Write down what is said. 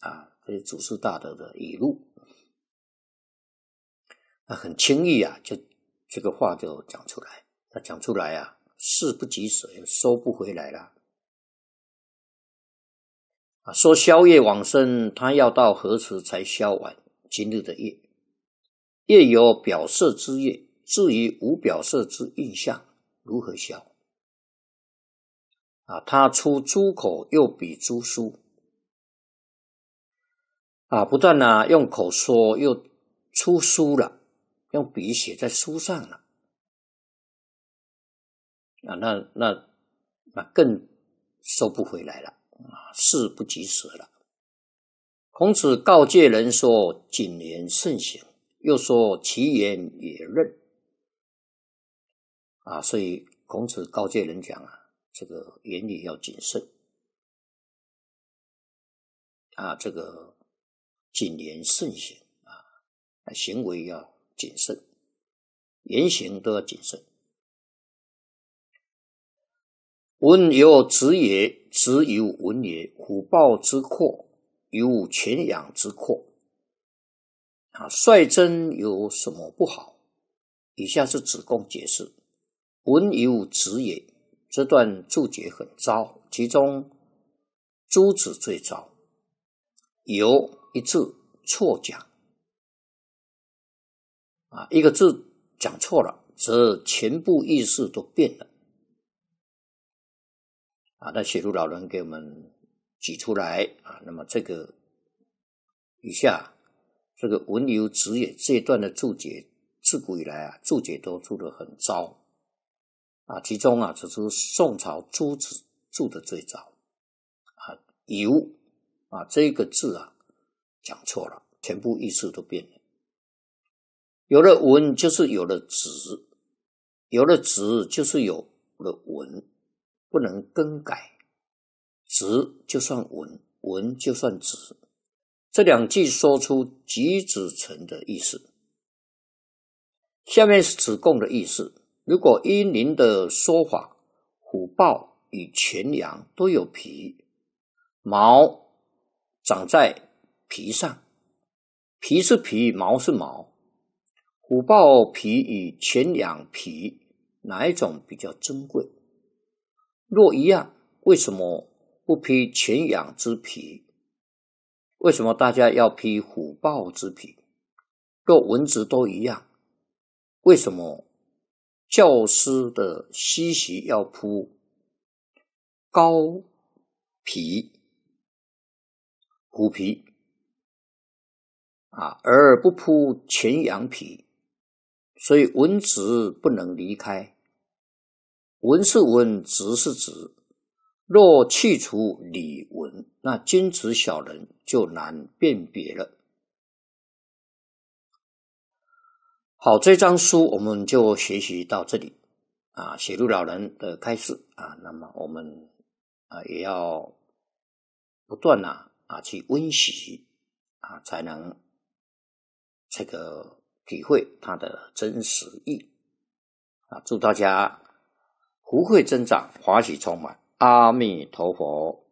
这些祖师大德的语录，很轻易就这个话就讲出来，那讲出来事不及时，收不回来了。说消业往生，他要到何时才消完今日的业？业有表色之业，至于无表色之印象，如何消？他出诸口，又比诸书，不但用口说，又出书了，用笔写在书上了，那更收不回来了，事不及时了。孔子告诫人说：谨言慎行，又说其言也任。所以孔子告诫人讲这个言语要谨慎这个谨言慎行行为要谨慎，言行都要谨慎。文有子也，子有文也。虎豹之阔，有犬养之阔。率真有什么不好？以下是子贡解释。文有子也，这段注解很糟，其中诸子最糟。有一字错讲一个字讲错了，则全部意思都变了那写入老人给我们举出来那么这个以下这个文有子也这一段的注解，自古以来注解都注得很糟其中只是宋朝诸子注的最糟有这个字讲错了，全部意思都变了。有了文就是有了子，有了子就是有了文，不能更改。子就算文，文就算子，这两句说出举子成的意思。下面是子贡的意思。如果依您的说法，虎豹与犬羊都有皮，毛长在皮上，皮是皮，毛是毛，虎豹皮与犬羊皮哪一种比较珍贵？若一样，为什么不披犬羊之皮？为什么大家要披虎豹之皮？若文质都一样，为什么教师的西席要铺羔皮、虎皮而不铺犬羊皮？所以文质不能离开，文是文，质是质。若去除礼文，那君子小人就难辨别了。好，这张书我们就学习到这里写入老人的开示那么我们也要不断去温习才能这个体会它的真实意祝大家福慧增长，法喜充满。阿弥陀佛。